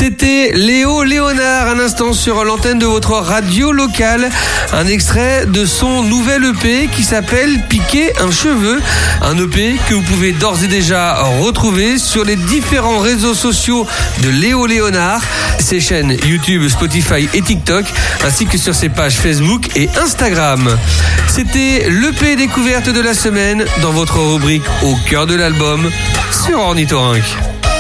C'était Léo Léonard, un instant sur l'antenne de votre radio locale. Un extrait de son nouvel EP qui s'appelle Piquer un cheveu. Un EP que vous pouvez d'ores et déjà retrouver sur les différents réseaux sociaux de Léo Léonard, ses chaînes YouTube, Spotify et TikTok, ainsi que sur ses pages Facebook et Instagram. C'était l'EP découverte de la semaine dans votre rubrique Au cœur de l'album sur Ornithorynque.